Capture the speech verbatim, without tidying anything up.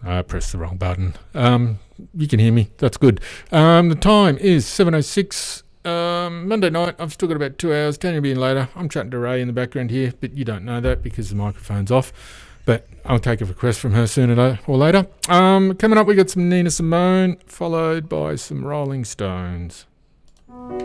I pressed the wrong button. Um, you can hear me. That's good. Um, the time is seven oh six. Um, Monday night. I've still got about two hours. Tanya will be in later. I'm chatting to Ray in the background here, but you don't know that because the microphone's off. But I'll take a request from her sooner or later. Um, coming up, we got some Nina Simone, followed by some Rolling Stones.